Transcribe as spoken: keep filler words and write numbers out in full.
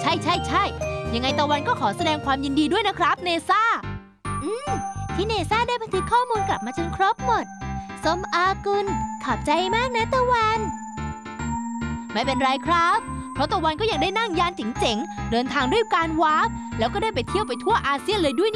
ช่ใช่ใช่ยังไงตะวันก็ขอแสดงความยินดีด้วยนะครับเนซ่าอืมที่เนซ่าได้บันทึกข้อมูลกลับมาจนครบหมดสมอากุลขอบใจมากนะตะวันไม่เป็นไรครับเพราะตะวันก็ยังได้นั่งยานเจ๋งๆเดินทางด้วยการวาร์ปแล้วก็ได้ไปเที่ยวไปทั่วอาเซียนเลยด้วย